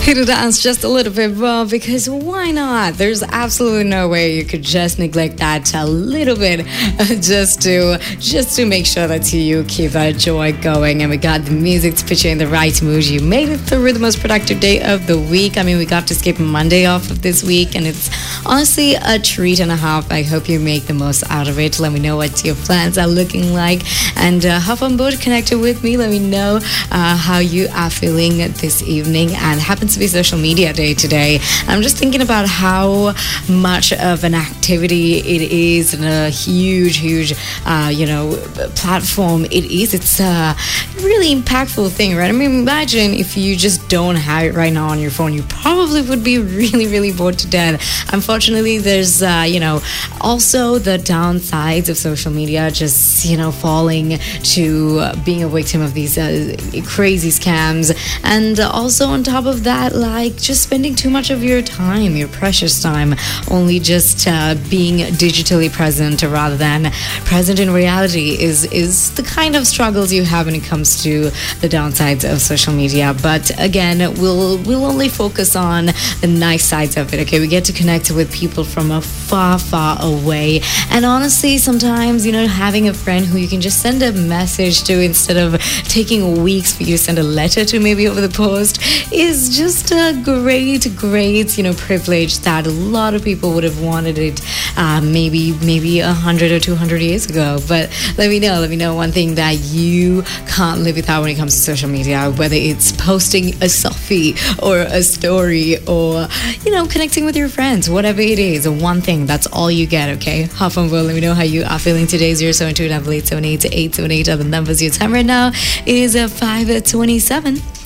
Hit a dance just a little bit, well, because why not? There's absolutely no way you could just neglect that a little bit just to make sure that you keep that joy going. And we got the music to put you in the right mood. You made it through the most productive day of the week. I mean, we got to skip Monday off of this week, and it's honestly a treat and a half. I hope you make the most out of it. Let me know what your plans are looking like, and hop on board, connected with me. Let me know how you are feeling this evening. And happens to be Social Media Day today. I'm just thinking about how much of an activity it is, and a huge platform it is. It's a really impactful thing, right? I mean, imagine if you just don't have it right now on your phone. You probably would be really bored to death. Unfortunately, there's also the downsides of social media, just falling to being a victim of these crazy scams, and also on top of that, like just spending too much of your time, your precious time, only just being digitally present rather than present in reality is the kind of struggles you have when it comes to the downsides of social media. But again, we'll only focus on the nice sides of it. Okay, we get to connect with people from a far away, and honestly, sometimes having a friend who you can just send a message to instead of taking weeks for you to send a letter to, maybe over the post, is just a great privilege that a lot of people would have wanted it maybe 100 or 200 years ago. But let me know one thing that you can't live without when it comes to social media, whether it's posting a selfie or a story, or connecting with your friends, whatever it is, one thing, that's all you get. Okay, hop on board, let me know how you are feeling today. 072 878 878 are the numbers. Your time right now is 5:27.